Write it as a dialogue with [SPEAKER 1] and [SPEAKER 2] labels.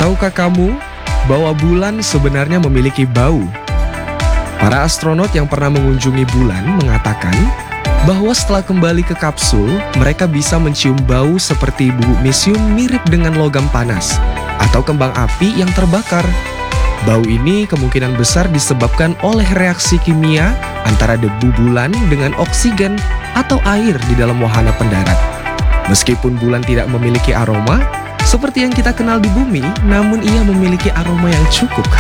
[SPEAKER 1] Tahukah kamu bahwa bulan sebenarnya memiliki bau? Para astronot yang pernah mengunjungi bulan mengatakan bahwa setelah kembali ke kapsul, mereka bisa mencium bau seperti bubuk-mesium mirip dengan logam panas atau kembang api yang terbakar. Bau ini kemungkinan besar disebabkan oleh reaksi kimia antara debu bulan dengan oksigen atau air di dalam wahana pendarat. Meskipun bulan tidak memiliki aroma seperti yang kita kenal di bumi, namun ia memiliki aroma yang cukup